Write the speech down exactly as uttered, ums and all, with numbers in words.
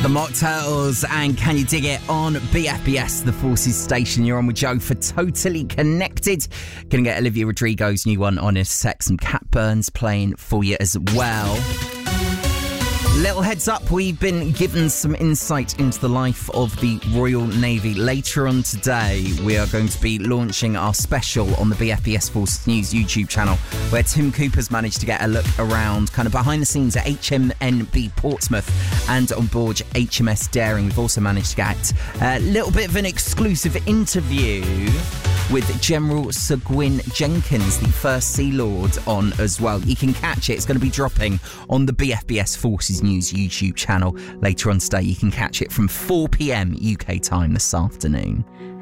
The Mocktails and Can You Dig It on B F B S, the Forces station. You're on with Joe for Totally Connected. Gonna get Olivia Rodrigo's new one on a sec. Some Cat Burns playing for you as well. Little heads up, we've been given some insight into the life of the Royal Navy. Later on today, we are going to be launching our special on the B F B S Forces News YouTube channel, where Tim Cooper's managed to get a look around kind of behind the scenes at H M N B Portsmouth and on board H M S Daring. We've also managed to get a little bit of an exclusive interview with General Sir Gwyn Jenkins, the first Sea Lord, on as well. You can catch it. It's going to be dropping on the B F B S Forces News YouTube channel later on today. You can catch it from four p.m. U K time this afternoon.